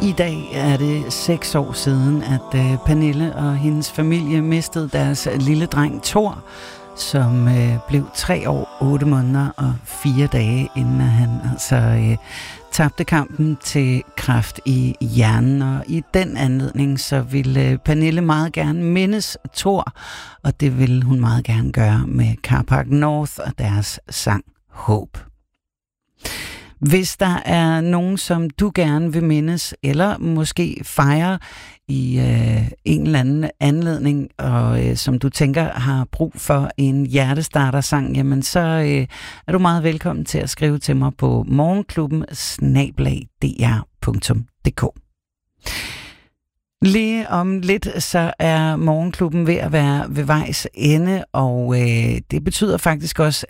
I dag er det 6 år siden, at Pernille og hendes familie mistede deres lille dreng Thor, som blev 3 år, 8 måneder og 4 dage, inden han tabte kampen til kræft i hjernen. Og i den anledning, så ville Pernille meget gerne mindes Thor, og det ville hun meget gerne gøre med Carpark North og deres sang Håb. Hvis der er nogen, som du gerne vil mindes, eller måske fejre i en eller anden anledning, og som du tænker har brug for en hjertestarter-sang, jamen så er du meget velkommen til at skrive til mig på morgenklubben@dr.dk. Lige om lidt, så er Morgenklubben ved at være ved vejs ende, og det betyder faktisk også,